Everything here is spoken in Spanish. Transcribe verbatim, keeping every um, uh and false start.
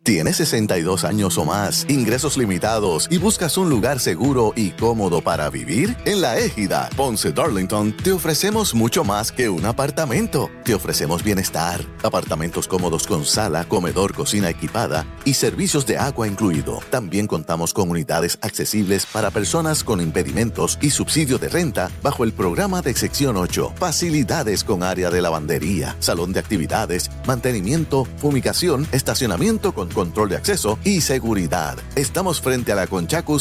¿Tienes sesenta y dos años o más, ingresos limitados y buscas un lugar seguro y cómodo para vivir? En La Égida, Ponce Darlington, te ofrecemos mucho más que un apartamento. Te ofrecemos bienestar, apartamentos cómodos con sala, comedor, cocina equipada y servicios de agua incluido. También contamos con unidades accesibles para personas con impedimentos y subsidio de renta bajo el programa de Sección ocho. Facilidades con área de lavandería, salón de actividades, mantenimiento, fumigación, estacionamiento con control de acceso y seguridad. Estamos frente a la Conchacus